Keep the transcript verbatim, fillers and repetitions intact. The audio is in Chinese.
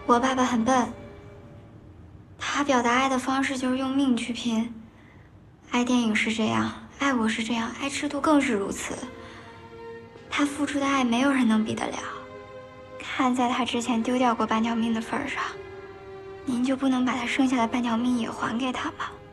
我爸爸很笨，他表达爱的方式就是用命去拼。爱电影是这样，爱我是这样，爱制度更是如此。他付出的爱没有人能比得了。看在他之前丢掉过半条命的份上，您就不能把他剩下的半条命也还给他吗？